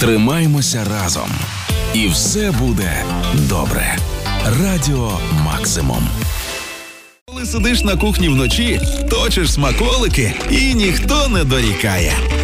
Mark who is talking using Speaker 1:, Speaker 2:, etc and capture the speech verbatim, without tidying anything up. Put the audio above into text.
Speaker 1: Тримаймося разом. І все буде добре. Радіо Максимум. Коли сидиш на кухні вночі, точиш смаколики і ніхто не дорікає.